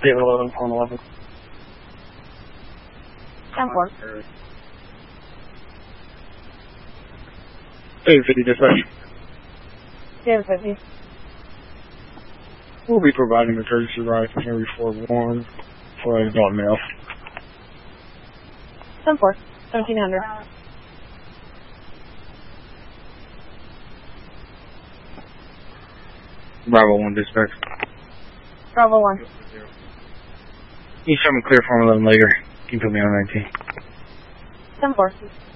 David 11, phone 11. 10-4. 850 dispatch. David 50. We'll be providing the courtesy ride for Henry Ford 1 for an adult male. 10-4. 1700. Bravo 1 dispatch. Bravo 1. You show me clear form 11 later. You can put me on 19. 10-4.